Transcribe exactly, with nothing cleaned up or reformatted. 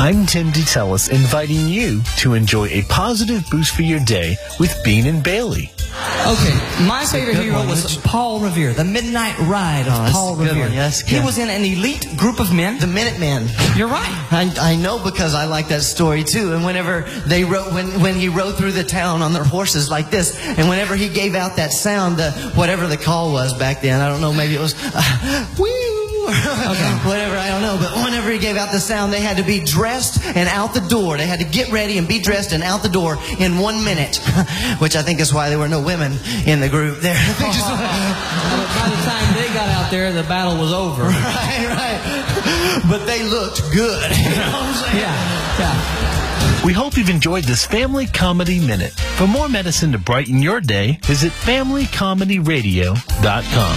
I'm Tim DeTellis, inviting you to enjoy a positive boost for your day with Bean and Bailey. Okay, my favorite hero one, was Mitch. Paul Revere, the Midnight Ride of Oh, that's Paul a good Revere. one, yes, he good. was in an elite group of men. The Minutemen. You're right. I, I know because I like that story too. And whenever they rode, when when he rode through the town on their horses like this, and whenever he gave out that sound, the whatever the call was back then, I don't know, maybe it was uh, woo. Okay. Whatever, I don't know. But whenever he gave out the sound, they had to be dressed and out the door. They had to get ready and be dressed and out the door in one minute, which I think is why there were no women in the group there. They just, By the time they got out there, the battle was over. right, right. But they looked good. You know what I'm saying? Yeah, yeah. We hope you've enjoyed this Family Comedy Minute. For more medicine to brighten your day, visit family comedy radio dot com.